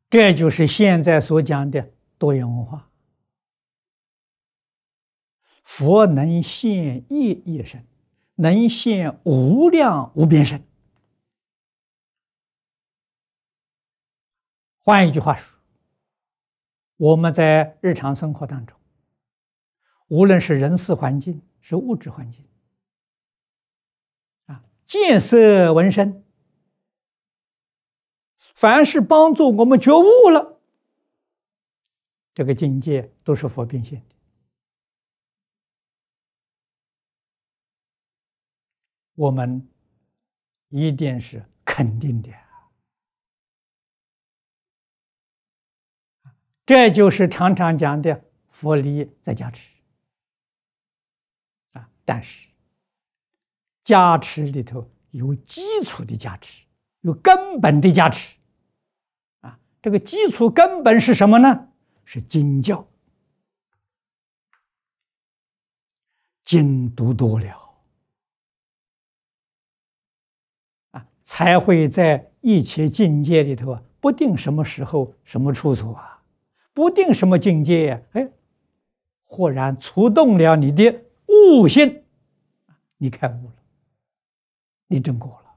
这就是现在所讲的多元文化。佛能现一一身，能现无量无边身。换一句话说，我们在日常生活当中，无论是人事环境，是物质环境，见色闻声，凡是帮助我们觉悟了，这个境界都是佛变现的。我们一定是肯定的，这就是常常讲的佛力在加持但是加持里头有基础的加持，有根本的加持这个基础根本是什么呢？是经教，经读多了才会在一切境界里头不定什么时候什么处所不定什么境界豁然触动了你的悟性，你开悟了，你证果了。